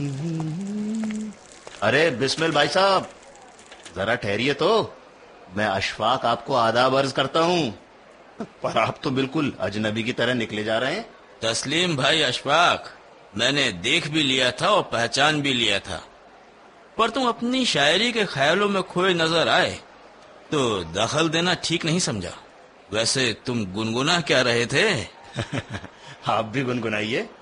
अरे बिस्मिल भाई साहब, जरा ठहरिए तो। मैं अशफाक आपको आदाब अर्ज करता हूँ। पर आप तो बिल्कुल अजनबी की तरह निकले जा रहे हैं। तस्लीम भाई अशफाक, मैंने देख भी लिया था और पहचान भी लिया था, पर तुम अपनी शायरी के ख्यालों में खोए नजर आए तो दखल देना ठीक नहीं समझा। वैसे तुम गुनगुना क्या रहे थे? आप भी गुनगुनाइए।